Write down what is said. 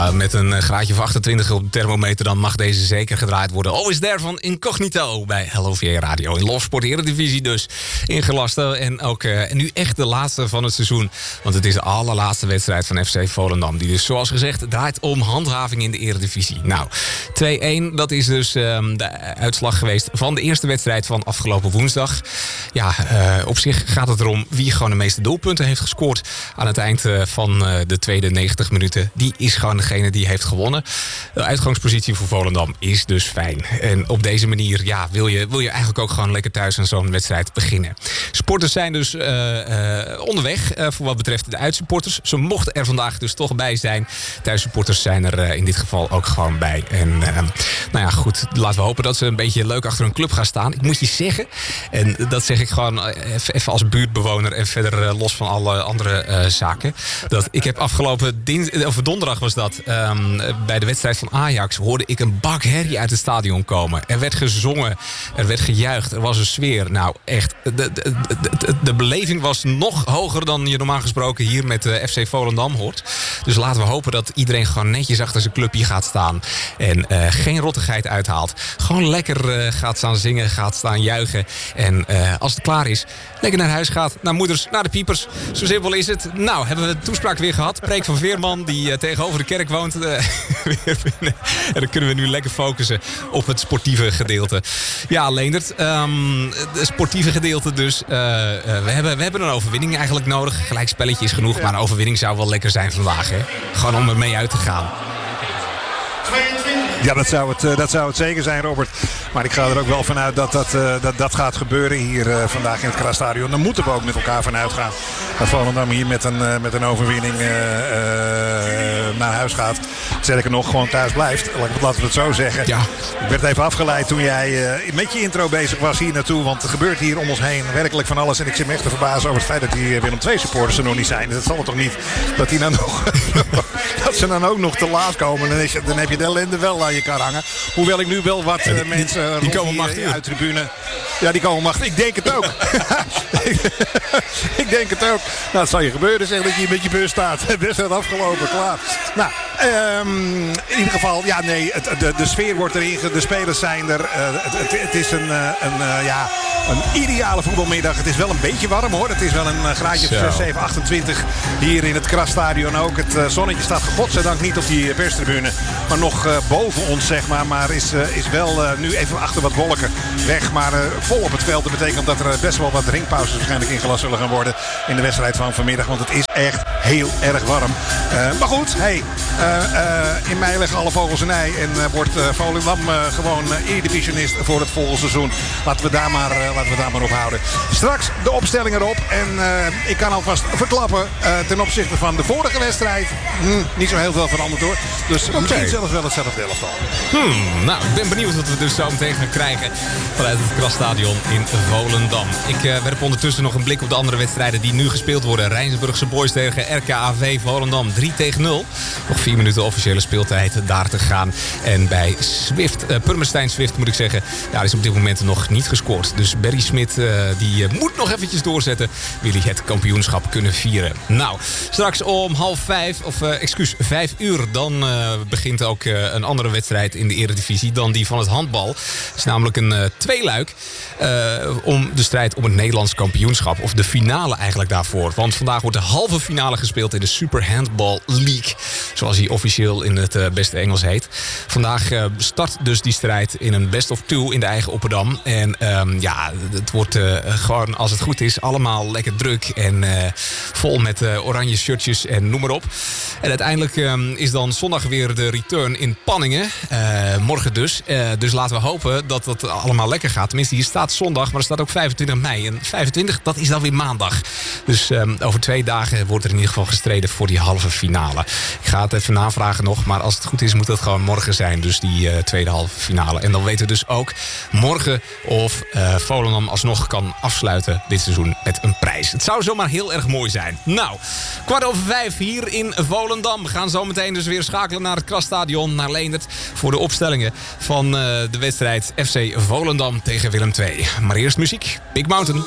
Nou, met een graadje of 28 op de thermometer, dan mag deze zeker gedraaid worden. Always There van Incognito bij LOVA Radio. In Lofsport Eredivisie dus ingelast. En ook en nu echt de laatste van het seizoen. Want het is de allerlaatste wedstrijd van FC Volendam. Die dus, zoals gezegd, draait om handhaving in de Eredivisie. Nou, 2-1, dat is dus de uitslag geweest van de eerste wedstrijd van afgelopen woensdag. Ja, op zich gaat het erom wie gewoon de meeste doelpunten heeft gescoord aan het eind van de tweede 90 minuten. Die is gewoon degene die heeft gewonnen. De uitgangspositie voor Volendam is dus fijn. En op deze manier wil je eigenlijk ook gewoon lekker thuis aan zo'n wedstrijd beginnen. Sporters zijn dus onderweg voor wat betreft de uitsupporters. Ze mochten er vandaag dus toch bij zijn. Thuissupporters zijn er in dit geval ook gewoon bij. En nou ja, goed, laten we hopen dat ze een beetje leuk achter hun club gaan staan. Ik moet je zeggen, en dat zeg ik gewoon even als buurtbewoner en verder los van alle andere zaken, dat ik heb afgelopen donderdag was dat, bij de wedstrijd van Ajax hoorde ik een bak herrie uit het stadion komen. Er werd gezongen, er werd gejuicht, er was een sfeer. Nou echt, de beleving was nog hoger dan je normaal gesproken hier met FC Volendam hoort. Dus laten we hopen dat iedereen gewoon netjes achter zijn clubje gaat staan en geen rottigheid uithaalt. Gewoon lekker gaat staan zingen, gaat staan juichen. En als het klaar is, lekker naar huis gaat, naar moeders, naar de piepers. Zo simpel is het. Nou, hebben we de toespraak weer gehad. Preek van Veerman, die tegenover de kerk woont. Weer binnen. En dan kunnen we nu lekker focussen op het sportieve gedeelte. Ja, Leendert, het sportieve gedeelte dus. We hebben een overwinning eigenlijk nodig. Gelijk spelletje is genoeg, maar een overwinning zou wel lekker zijn vandaag. Hè? Gewoon om ermee uit te gaan. Ja, dat zou het zeker zijn, Robert. Maar ik ga er ook wel vanuit dat gaat gebeuren hier vandaag in het Krasstadion. Daar moeten we ook met elkaar vanuit gaan. Dat Volendam hier met een overwinning naar huis gaat. Sterker nog, gewoon thuis blijft. Laten we het zo zeggen. Ja. Ik werd even afgeleid toen jij met je intro bezig was hier naartoe. Want er gebeurt hier om ons heen werkelijk van alles. En ik zit me echt te verbazen over het feit dat die Willem II supporters er nog niet zijn. Dat zal het toch niet dat die nou nog dat ze dan ook nog te laat komen. Dan heb je de ellende wel aan je kan hangen. Hoewel ik nu wel wat mensen die komen machtig uit de tribune. Ja, die komen machtig. Ik denk het ook. Ik denk het ook. Nou, het zal je gebeuren, zeg, dat je met je bus staat. Best wel afgelopen, klaar. Nou, in ieder geval, ja, nee, de sfeer wordt erin. De spelers zijn er. Het is een ideale voetbalmiddag. Het is wel een beetje warm, hoor. Het is wel een graadje 6, 7, 28 hier in het Krasstadion ook. Het zonnetje staat godzijdank niet op die perstribune, maar nog boven ons, zeg maar. Maar is wel nu even achter wat wolken weg. Maar vol op het veld. Dat betekent dat er best wel wat drinkpauzes waarschijnlijk ingelast zullen gaan worden in de wedstrijd van vanmiddag. Want het is echt heel erg warm. Maar goed, hey, in mei leggen alle vogels een ei. En wordt Volendam gewoon eredivisionist voor het volgende seizoen. Laten we daar maar op houden. Straks de opstelling erop. En ik kan alvast verklappen ten opzichte van de vorige wedstrijd. Niet zo heel veel veranderd, hoor. Dus misschien zelfs wel hetzelfde elftal. Nou, ik ben benieuwd wat we dus zo meteen gaan krijgen vanuit het Krasstadion in Volendam. Ik werp ondertussen nog een blik op de andere wedstrijden die nu gespeeld worden. Rijnsburgse Boys tegen RKAV Volendam 3-0. Nog 4 minuten officiële speeltijd daar te gaan. En bij Purmerstein Swift moet ik zeggen, daar is op dit moment nog niet gescoord. Dus Barry Smit die moet nog eventjes doorzetten. Wil hij het kampioenschap kunnen vieren. Nou, straks om 5 uur dan begint ook een andere wedstrijd in de Eredivisie dan die van het handbal. Het is namelijk een tweeluik om de strijd om het Nederlands kampioenschap. Of de finale eigenlijk daarvoor. Want vandaag wordt de halve finale gespeeld in de Super Handball League. Zoals die officieel in het beste Engels heet. Vandaag start dus die strijd in een best of two in de eigen Opperdam. En het wordt gewoon, als het goed is, allemaal lekker druk. En vol met oranje shirtjes en noem maar op. En uiteindelijk is dan zondag weer de return in Panningen. Morgen dus. Dus laten we hopen dat dat allemaal lekker gaat. Tenminste, hier staat zondag, maar er staat ook 25 mei. En 25, dat is dan weer maandag. Dus over 2 dagen wordt er in ieder geval gestreden voor die halve finale. Ik ga het even navragen nog, maar als het goed is moet het gewoon morgen zijn. Dus die tweede halve finale. En dan weten we dus ook morgen of Volendam alsnog kan afsluiten dit seizoen met een prijs. Het zou zomaar heel erg mooi zijn. Nou, 5:15 hier in Volendam. We gaan zo meteen dus weer schakelen naar het Krasstadion, naar Leendert, voor de opstellingen van de wedstrijd FC Volendam tegen Willem II. Maar eerst muziek. Big Mountain.